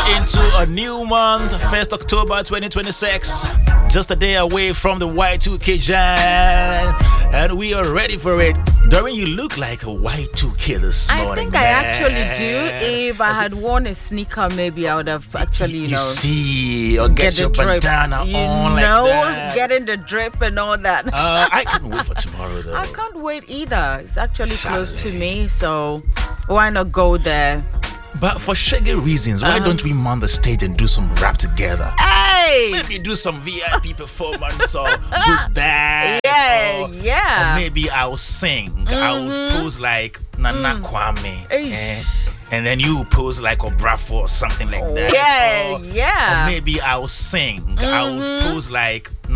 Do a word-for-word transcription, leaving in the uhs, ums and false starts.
into a new month, first October twenty twenty-six. Just a day away from the Y two K jam, and we are ready for it. Doreen, you look like a Y two K this morning. I think man. I actually do. If I had worn a sneaker, maybe I would have actually, you, you know, see, or get, get your the drip. bandana You on know, like that. getting the drip and all that. Uh, I can't wait for tomorrow, though. I can't wait either. It's actually close to Chalet. me, so why not go there? But for shaggy reasons, why Uh-huh. don't we mount the stage and do some rap together? Hey! Maybe do some V I P performance or good that. Yeah, or, yeah. Or maybe I'll sing. I'll pose like Nana Kwame. Eish. eh, And then you pose like Obrafo or something like that. Yeah, Or, yeah. or maybe I'll sing. I'll pose like